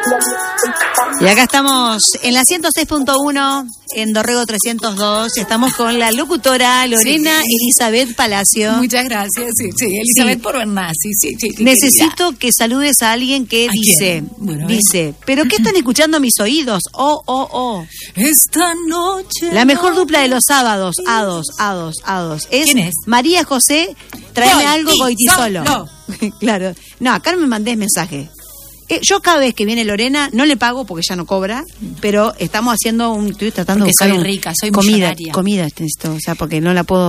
Y acá estamos en la 106.1, en Dorrego 302. Estamos con la locutora Lorena Elizabeth Palacio. Muchas gracias. Sí, Elizabeth Porvernazzi. Sí, necesito que saludes a alguien que dice, bueno, dice, ¿pero qué están escuchando mis oídos? Esta noche. La mejor dupla de los sábados, Ados. ¿Quién es? María José, tráeme algo Goitisolo. No. Claro. No, acá no me mandés mensaje. Yo cada vez que viene Lorena no le pago porque ya no cobra, pero estamos haciendo estoy tratando porque de buscar soy rica, soy comida, millonaria. Comida necesito, o sea, porque no la puedo